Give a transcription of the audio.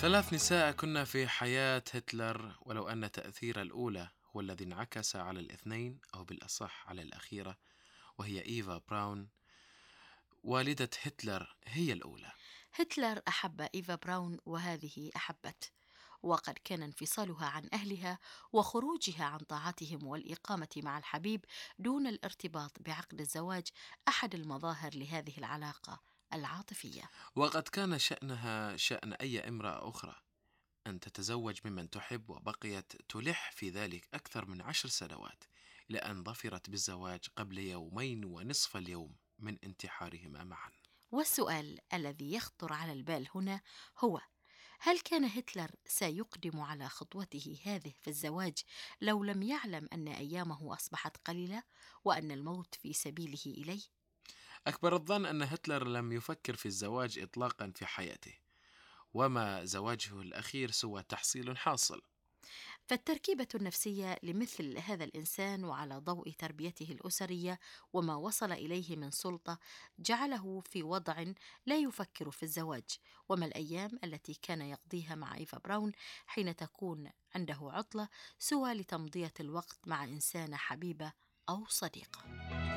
3 نساء كنا في حياة هتلر، ولو أن تأثير الأولى هو الذي انعكس على الاثنين، أو بالأصح على الأخيرة، وهي إيفا براون. والدة هتلر هي الأولى. هتلر أحب إيفا براون وهذه أحبته، وقد كان انفصالها عن أهلها وخروجها عن طاعتهم والإقامة مع الحبيب دون الارتباط بعقد الزواج أحد المظاهر لهذه العلاقة العاطفية. وقد كان شأنها شأن أي امرأة أخرى، أن تتزوج ممن تحب، وبقيت تلح في ذلك أكثر من 10 سنوات، إلى أن ظفرت بالزواج قبل يومين ونصف اليوم من انتحارهما معا. والسؤال الذي يخطر على البال هنا هو: هل كان هتلر سيقدم على خطوته هذه في الزواج لو لم يعلم أن أيامه أصبحت قليلة وأن الموت في سبيله إليه؟ أكبر الظن أن هتلر لم يفكر في الزواج إطلاقا في حياته، وما زواجه الأخير سوى تحصيل حاصل. فالتركيبة النفسية لمثل هذا الإنسان وعلى ضوء تربيته الأسرية وما وصل إليه من سلطة جعله في وضع لا يفكر في الزواج. وما الأيام التي كان يقضيها مع إيفا براون حين تكون عنده عطلة سوى لتمضية الوقت مع إنسانة حبيبة أو صديقة.